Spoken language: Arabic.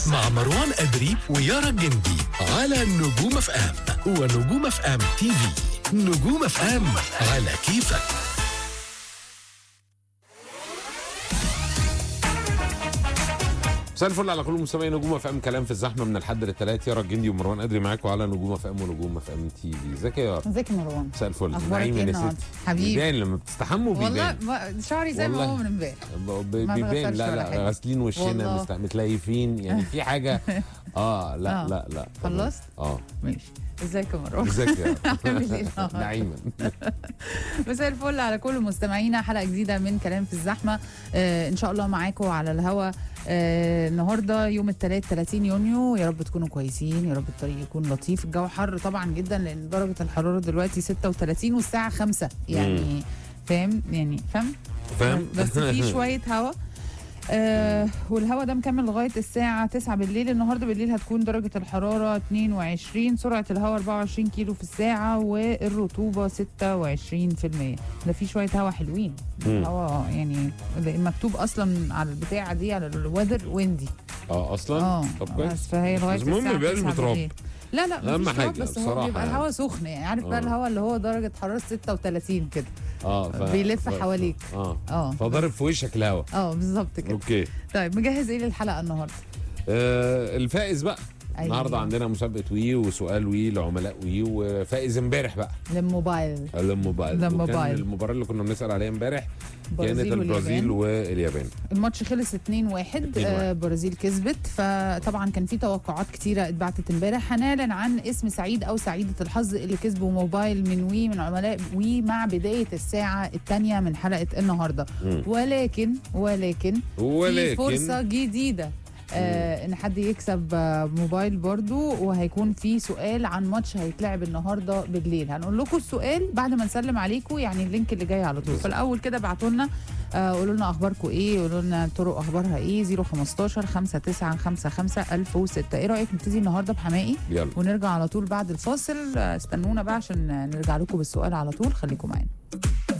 مع مروان أدري ويارا الجندي على نجوم اف ام ونجوم اف ام تي في. نجوم اف ام على كيفك. مساء الفل على كل مستمعين نجوم اف ام. كلام في الزحمه من الحد للثلاث. يارا الجندي ومروان ادري معاكم على نجوم اف ام ونجوم اف ام تي في. ازيك يا يارا؟ ازيك يا مروان؟ مساء الفل. اخبارك ايه النهارده حبيبي؟ بيبان لما بتستحموا بيبان والله شعري زي ما هو من امبارح بيبان. لا غاسلين وشنا متليفين يعني في حاجه. لا خلصت؟ ماشي. ازيك يا مروان؟ ازيك يا عامل ايه؟ نعيما. مساء الفل على كل مستمعينا. حلقه جديده من كلام في الزحمه ان شاء الله معاكم على الهوا. النهارده يوم الثلاث 30 يونيو. يا رب تكونوا كويسين، يا رب الطريق يكون لطيف. الجو حر طبعا جدا لان درجه الحراره دلوقتي 36 والساعه 5 يعني فاهم بس في شويه هوا. والهواء ده مكمل لغايه الساعه 9 بالليل. النهارده بالليل هتكون درجه الحراره 22، سرعه الهواء 24 كيلو في الساعه، والرطوبه 26%. ده في شويه هواء حلوين. الهواء يعني مكتوب اصلا على البتاعه دي على الويذر ويندي. اصلا طب كويس. بس فهي لغايه الساعه 9 بالليل. لا اهم حاجه بس هو بيبقى الهواء سخن يعني عارف بقى الهواء اللي هو درجه حراره 36 كده. بيلف حواليك. فضرب في وشك الهواء. بالظبط كده. اوكي طيب مجهز ايه للحلقه النهارده؟ الفائز بقى. النهارده عندنا مسابقه وي وسؤال وي لعملاء وي، وفائز امبارح بقى للموبايل. وكان المباراه اللي كنا بنسال عليها امبارح كانت البرازيل واليابان. الماتش خلص 2-1. برازيل كسبت. فطبعا كان في توقعات كتيره اتبعتت امبارح. هنعلن عن اسم سعيد او سعيده الحظ اللي كسبوا موبايل من وي من عملاء وي مع بدايه الساعه الثانيه من حلقه النهارده. ولكن في فرصه جديده ان حد يكسب موبايل برضو، وهيكون في سؤال عن ماتش هيتلعب النهارده بالليل. هنقول لكم السؤال بعد ما نسلم عليكم، يعني اللينك اللي جاي على طول. فالاول كده ابعتوا لنا قولوا لنا اخباركم ايه، قولوا لنا الطرق اخبارها ايه. 015 5955 1006. ايه رايك نبتدي النهارده بحمائي؟ يلا ونرجع على طول بعد الفاصل. استنونا بقى عشان نرجع لكم بالسؤال على طول. خليكم معانا.